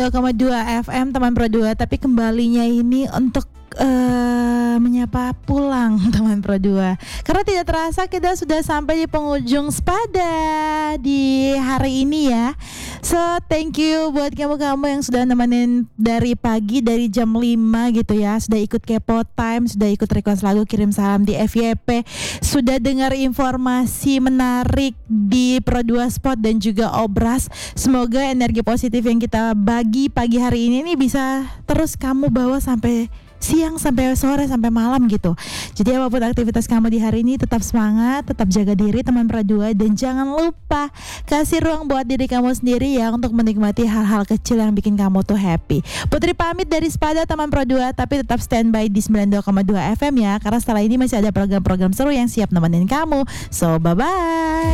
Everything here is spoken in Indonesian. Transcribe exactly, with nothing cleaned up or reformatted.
dua koma dua F M teman Pro dua, tapi kembalinya ini untuk uh, menyapa pulang teman Pro dua. Karena tidak terasa kita sudah sampai di penghujung Spada di hari ini ya. So thank you buat kamu-kamu yang sudah nemenin dari pagi, dari jam lima gitu ya. Sudah ikut Kepo Time, sudah ikut request lagu, kirim salam di F Y P, sudah dengar informasi menarik di Pro dua Spot dan juga Obras. Semoga energi positif yang kita bagi pagi hari ini nih bisa terus kamu bawa sampai siang, sampai sore, sampai malam gitu. Jadi apapun aktivitas kamu di hari ini, tetap semangat, tetap jaga diri teman Pro dua, dan jangan lupa kasih ruang buat diri kamu sendiri ya untuk menikmati hal-hal kecil yang bikin kamu tuh happy. Putri pamit dari Spada teman Pro dua, tapi tetap standby di sembilan puluh dua koma dua F M ya, karena setelah ini masih ada program-program seru yang siap nemenin kamu. So bye bye.